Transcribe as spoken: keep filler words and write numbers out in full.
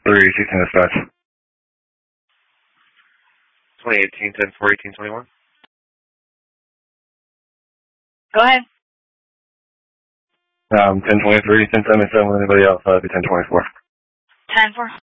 three sixteen dispatch. twenty eighteen, ten four, eighteen twenty-one. Go ahead. Um, ten twenty-three, ten seventy-seven, anybody else, uh, be ten twenty-four. ten four.